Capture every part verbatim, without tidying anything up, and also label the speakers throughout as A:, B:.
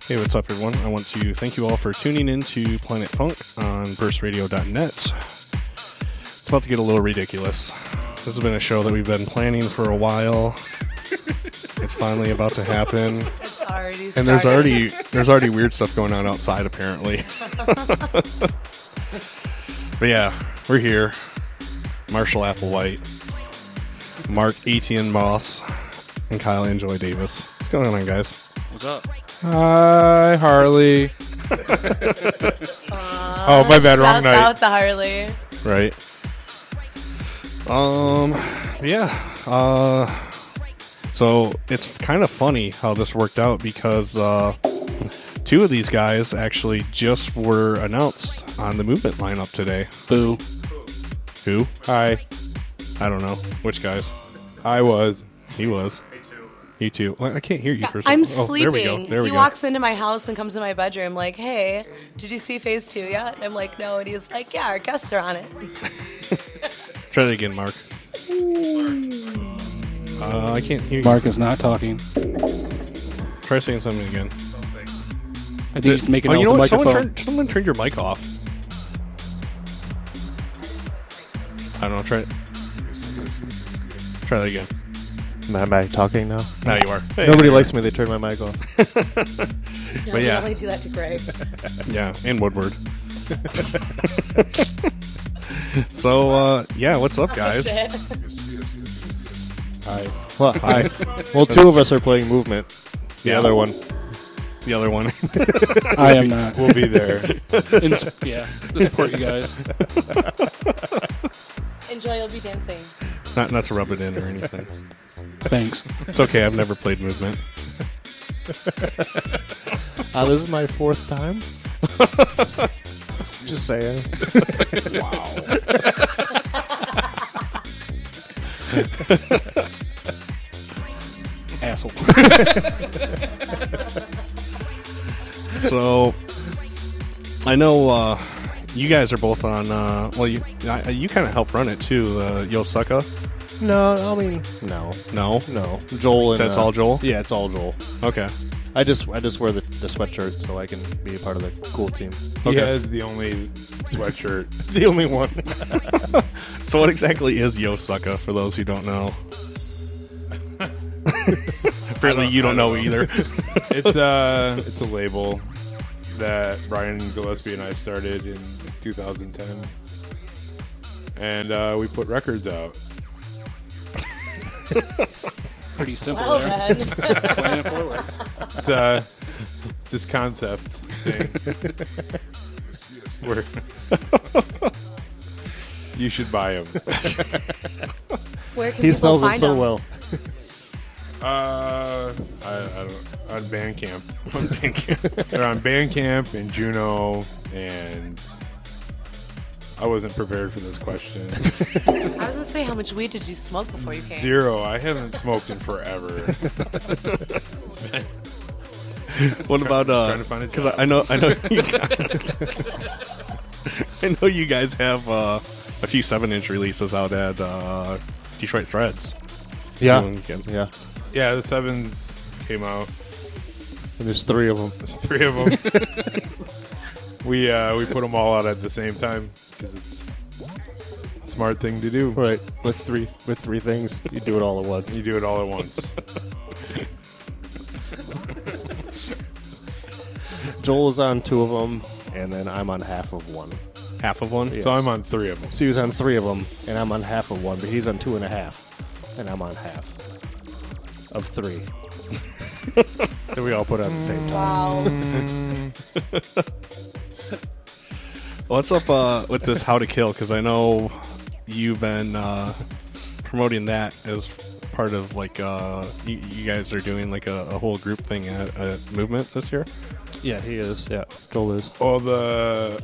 A: Hey, what's up, everyone? I want to thank you all for tuning in to Planet Funk on burst radio dot net. It's about to get a little ridiculous. This has been a show that we've been planning for a while. It's finally about to happen.
B: It's already started.
A: And there's already there's already weird stuff going on outside, apparently. But yeah, we're here. Marshall Applewhite, Mark Etienne Moss, and Kyle Enjoy Davis. What's going on, guys?
C: What's up?
D: Hi, Harley.
B: Uh,
D: oh, my bad. Wrong
B: shouts
D: night.
B: out to Harley.
A: Right. Um, yeah. Uh, so it's kind of funny how this worked out because uh, two of these guys actually just were announced on the movement lineup today.
D: Boo.
A: Who?
D: Hi.
A: I don't know. Which guys?
D: I was.
A: He was. You too. Well, I can't hear you.
B: Yeah,
A: First
B: I'm
A: oh,
B: sleeping.
A: There we go. There we
B: he
A: go.
B: walks into my house and comes to my bedroom like, hey, did you see phase two yet? And I'm like, no. And he's like, yeah, our guests are on it.
A: Try that again, Mark. Uh, I can't hear you.
D: Mark is not talking.
A: Try saying something again.
D: I think he's making
A: oh,
D: out
A: you know
D: the
A: what? Someone
D: microphone.
A: turned, someone turned your mic off. I don't know. Try it. Try that again.
C: Am I talking now?
A: Now you are. Hey,
C: Nobody
A: hey,
C: likes me. They turn my mic off.
B: No,
A: But yeah.
B: we only do that to Greg.
A: Yeah, and Woodward. So, uh, yeah, what's up, guys?
B: Oh, shit.
D: Hi.
C: Well, hi. Well, two of us are playing Movement. The
A: Yeah.
C: other one.
A: The other one.
D: I am not.
E: We'll be there.
D: In, yeah, to support you guys.
B: Enjoy, you'll be dancing.
A: not not to rub it in or anything.
D: Thanks.
A: It's okay. I've never played Movement.
C: Uh, this is my fourth time. Just saying.
D: Wow. Asshole.
A: So, I know uh, you guys are both on. Uh, well, you I, you kind of help run it too. The Yosuka.
C: No, I mean, no,
A: No,
C: no. Joel and
A: that's
C: uh,
A: all Joel.
C: Yeah, it's all Joel.
A: Okay.
C: I just, I just wear the, the sweatshirt so I can be a part of the cool team.
E: He
A: Okay.
E: has the only sweatshirt.
C: The only one.
A: So, what exactly is Yosuka for those who don't know? Apparently,
E: don't-
A: you don't
E: I
A: know
E: don't
A: either.
E: It's uh it's a label that Brian Gillespie and I started in two thousand ten, and uh, we put records out.
D: Pretty simple
B: Well,
D: there.
B: then.
D: Playing it forward.
E: It's uh it's this concept thing where you should buy them.
B: Where can
C: He
B: people
C: sells
B: find
C: it so
B: them?
C: well.
E: Uh, I, I don't on Bandcamp. On Bandcamp. They're on Bandcamp and Juno, and I wasn't prepared for this question.
B: I was going to say, how much weed did you smoke before you came?
E: Zero. I haven't smoked in forever.
A: What about uh?
E: trying to find a
A: Because
E: job.
A: I know I know you guys, I know you guys have uh, a few seven-inch releases out at uh, Detroit Threads.
C: Yeah.
A: You can-
C: Yeah.
E: Yeah, the sevens came out.
C: And there's three of them.
E: There's three of them. we uh, we put them all out at the same time because it's a smart thing to do.
C: Right. With three, with three things, you do it all at once.
E: You do it all at once.
C: Joel is on two of them, and then I'm on half of one.
A: Half of one.
C: Yeah.
E: So I'm on three of them.
C: So he was on three of them, and I'm on half of one, but he's on two and a half, and I'm on half of three. That we all put on at the same time.
B: Wow.
A: What's up uh, with this How to Kill? Because I know you've been uh, promoting that as part of like uh, you, you guys are doing like a, a whole group thing at, at Movement this year.
C: Yeah, he is. Yeah, Joel is.
E: Well, the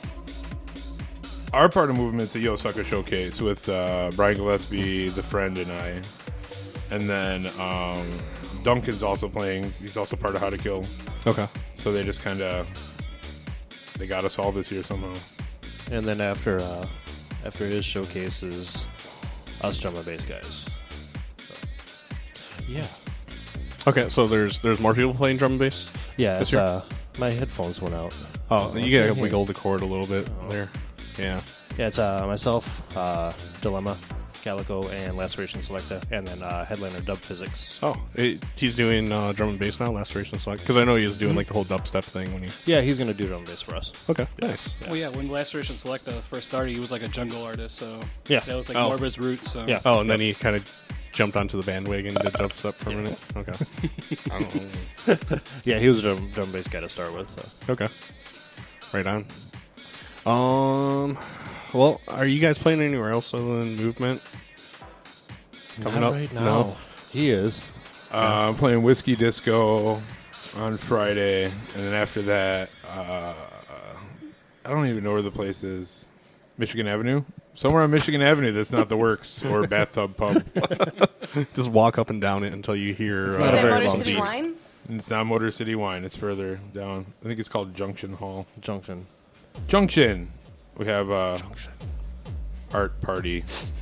E: our part of Movement's a Yo Sucker showcase with uh, Brian Gillespie, the friend, and I, and then um, Duncan's also playing. He's also part of How to Kill.
A: Okay.
E: So they just kind of they got us all this year somehow.
C: And then after uh, after his showcases, us drum and bass guys. So, yeah.
A: Okay, so there's there's more people playing drum and bass.
C: Yeah,
A: This
C: it's,
A: year?
C: uh, my headphones went out.
A: Oh, you gotta wiggle the cord a little bit there. Yeah.
C: Yeah, it's uh, myself, uh, Dilemma, Calico, and Laceration Selecta, and then uh, Headliner Dub Physics.
A: Oh, it, he's doing uh, drum and bass now, Laceration Select. Because I know he was doing like the whole dubstep thing when he.
C: Yeah, he's going to do drum bass for us.
A: Okay, nice.
D: Well, yeah, when Laceration Selecta first started, he was like a jungle artist, so
C: Yeah.
D: that was like
A: Oh.
D: more of his roots. So.
C: Yeah.
A: Oh, and then he kind of jumped onto the bandwagon and did dubstep for a minute. Okay. I don't know.
C: Yeah, he was a drum, drum bass guy to start with. So.
A: Okay. Right on. Um. Well, are you guys playing anywhere else other than Movement? Coming
C: Not
A: up?
C: right now.
A: No.
C: He is.
E: Uh, I'm playing Whiskey Disco on Friday, and then after that, uh, I don't even know where the place is. Michigan Avenue? Somewhere on Michigan Avenue that's not the Works or Bathtub Pub.
A: Just walk up and down it until you hear.
C: It's
A: uh,
C: not
B: Is
C: a
B: that
C: very
B: Motor
C: long
B: City
C: beat.
B: Wine?
E: It's not Motor City Wine. It's further down. I think it's called Junction Hall.
C: Junction.
E: Junction. We have uh, art party.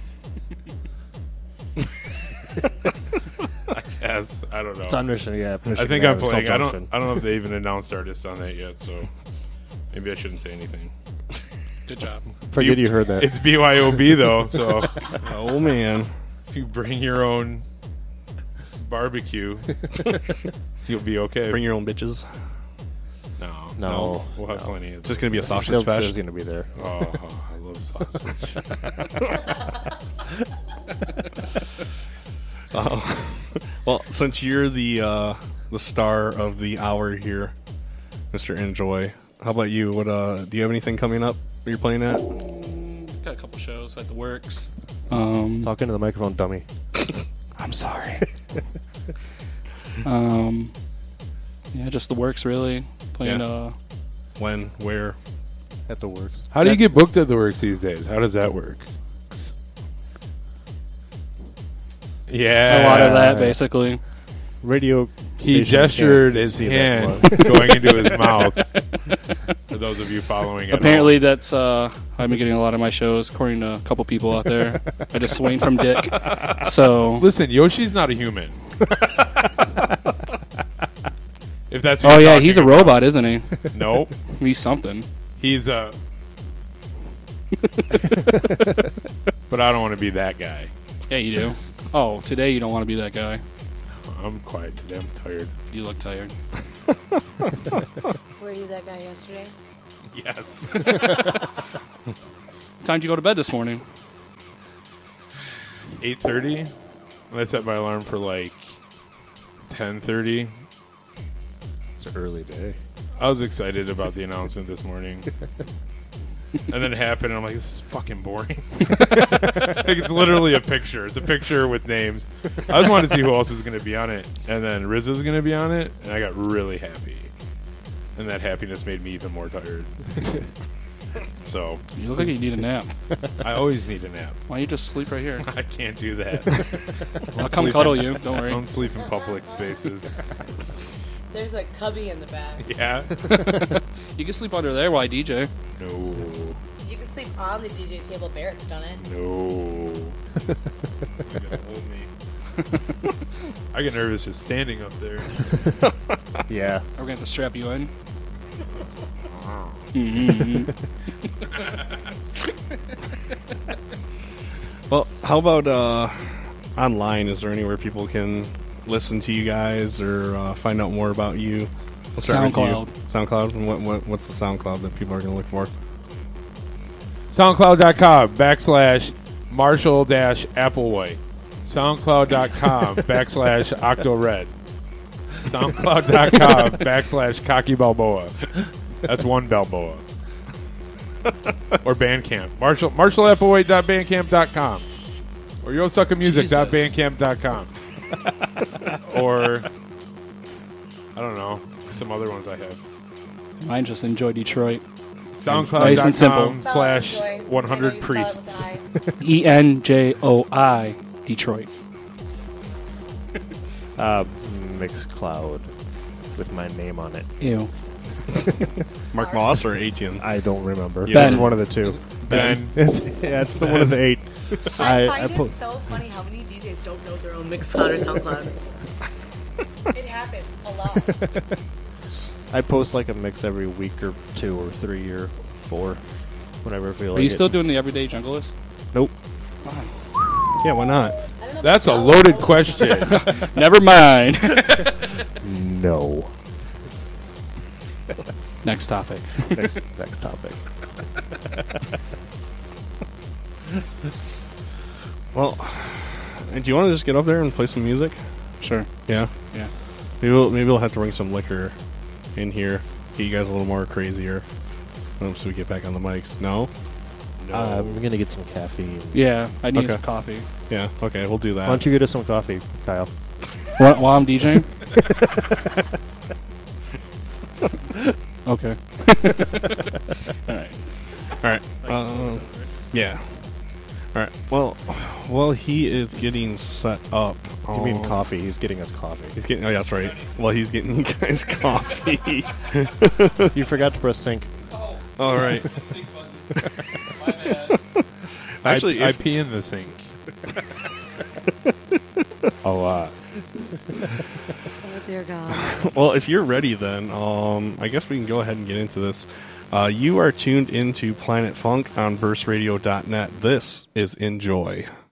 E: I guess. I don't know.
C: It's on Michigan, yeah.
E: I
C: Michigan
E: think I'm
C: Ave. It's
E: playing.
C: called
E: I don't.
C: Junction.
E: I don't know if they even announced artists on that yet. So maybe I shouldn't say anything.
D: Good job.
C: Forget you heard that.
E: It's B Y O B though, so
A: Oh man.
E: if you bring your own barbecue, you'll be okay.
A: Bring your own bitches.
E: no,
C: No.
E: we'll have plenty. Of
A: It's just gonna be a sausage
C: They'll-
A: fest.
C: There's going to be there.
E: Oh, I love sausage.
A: Oh. Well, since you're the uh, the star of the hour here, Mister Enjoy, how about you? What uh, do you have anything coming up that you're playing at?
D: Got a couple shows at the Works. Um,
C: Talk into the microphone, dummy.
D: I'm sorry. um, yeah, just the Works really. Playing.
A: Yeah.
D: Uh,
A: When? Where?
C: At the Works.
E: How do you get booked at the Works these days? How does that work? Yeah,
D: a lot of that basically.
C: Radio.
E: He
C: stations
E: gestured
C: can't
E: his
C: see that
E: hand
C: much.
E: going into his mouth. For those of you following, at
D: Apparently, that's uh, I've been getting a lot of my shows, according to a couple people out there. I just swing from Dick. So
E: all. Listen, Yoshi's not a human. If that's who
D: oh
E: you're
D: yeah,
E: talking
D: he's a
E: about.
D: robot, isn't he?
E: Nope,
D: He's something.
E: he's a. But I don't want to be that guy.
D: Yeah, you do. Oh, today you don't want to be that guy.
E: I'm quiet today. I'm tired.
D: You look tired.
B: Were you that guy yesterday?
E: Yes.
D: Time to go to bed this morning.
E: eight thirty. And I set my alarm for like ten thirty.
C: It's an early day.
E: I was excited about the announcement this morning. And then it happened, and I'm like, this is fucking boring. Like, it's literally a picture. It's a picture with names. I just wanted to see who else was going to be on it. And then R Z A was going to be on it, and I got really happy. And that happiness made me even more tired. So,
D: You look like you need a nap.
E: I always need a nap.
D: Why don't you just sleep right here?
E: I can't do that.
D: I'll come
E: sleep
D: cuddle
E: in-
D: you. Don't
E: I
D: worry.
E: don't sleep in public spaces.
B: There's a cubby in the back.
E: Yeah?
D: You can sleep under there while I D J.
E: No.
B: You can sleep on the D J table. Barrett's done it.
E: No. You're gonna hold me. I get nervous just standing up there.
C: Yeah.
D: Are we going to have to strap you in? Mm-hmm.
A: Well, how about uh, online? Is there anywhere people can listen to you guys or uh, find out more about you? We'll start with you.
D: SoundCloud.
A: SoundCloud. And what, what what's the SoundCloud that people are going to look for?
E: SoundCloud.com backslash Marshall dash Applewhite. SoundCloud.com backslash Octo Red. SoundCloud.com backslash Cocky Balboa. That's one Balboa. Or Bandcamp. Marshall Marshall Applewhite dot bandcamp dot com. Or yosuckamusic dot bandcamp dot com. Or I don't know. Some other ones I have.
D: Mine just enjoy Detroit.
E: SoundCloud dot
D: Nice and simple.
E: com slash
B: Spell it, Joy.
E: one
B: I know
E: hundred
B: you spell it with
E: priests.
B: I.
D: E N J O I Detroit.
C: Uh, Mixcloud with my name on it.
D: Ew.
A: Mark Moss or Etienne?
C: I don't remember.
A: Yeah.
C: It's
D: Ben.
C: one of the two.
E: Ben.
C: It's, yeah, it's the one of the eight.
B: I,
C: I,
B: find
C: I
B: it
C: put.
B: so funny how many D Js don't know their own Mixcloud or SoundCloud. It happens a lot.
C: I post like a mix every week or two or three or four, whenever I feel
D: Are
C: like
D: you
C: it.
D: still doing the everyday jungle list?
C: Nope.
A: Yeah, why not?
E: That's a loaded question.
D: Never mind.
C: No.
D: Next topic.
C: next, next topic.
A: Well, do you want to just get up there and play some music?
D: Sure.
A: Yeah.
D: Yeah.
A: Maybe we'll, maybe we'll have to bring some liquor in here. Get you guys a little more crazier. Um, so we get back on the mics. No?
E: No.
C: Uh, I'm gonna get some caffeine.
D: Yeah, I need
A: Okay.
D: some coffee.
A: Yeah. Okay, we'll do that.
C: Why don't you get us some coffee, Kyle?
D: While, while I'm DJing? Okay. All right.
A: All right. Uh, yeah. All right. Well, while he is getting set up,
C: You mean
A: um,
C: coffee? He's getting us coffee.
A: He's getting. Oh, yeah, that's right. Well, he's getting you guys coffee.
C: You forgot to press sync.
A: All right. Actually,
E: I, I
A: if-
E: pee in the sink.
C: A lot.
B: Oh dear God.
A: Well, if you're ready, then um, I guess we can go ahead and get into this. Uh, you are tuned into Planet Funk on burst radio dot net. This is Enjoy.